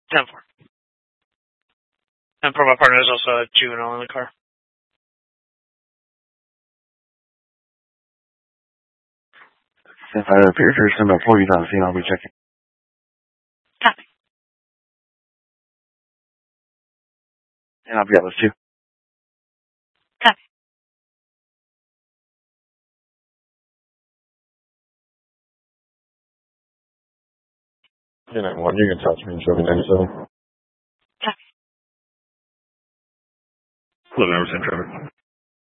10-4. And for my partner, there's also a juvenile in the car. 10-5, it appears there's some employees on the scene. I'll be checking. Copy. And I'll be at those two. Copy. 10-1, you can talk to me and show me 97. Copy. 11 hours in traffic.